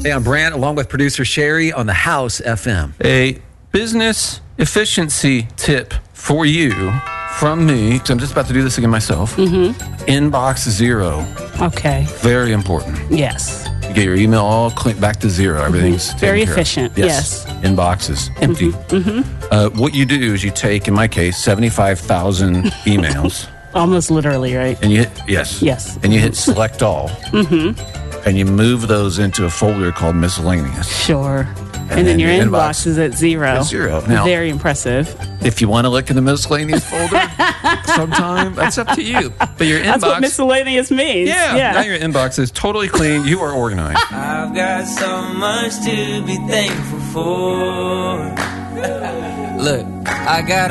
Hey, I'm Brant, along with producer Sherry on the House FM. A business efficiency tip for you from me, because I'm just about to do this again myself. Inbox 0. Okay. Very important. Yes. You get your email all clean, back to 0. Everything's taken Very care of. efficient. Yes. Inbox is empty. What you do is you take, in my case, 75,000 emails. Almost literally, right? And you hit, yes. And you hit select all. And you move those into a folder called miscellaneous. Sure. And then your inbox is at 0. At 0. Now, very impressive. if you want to look in the miscellaneous folder sometime, that's up to you. But your inbox... That's what miscellaneous means. Yeah. Now your inbox is totally clean. You are organized. I've got so much to be thankful for. Look, I got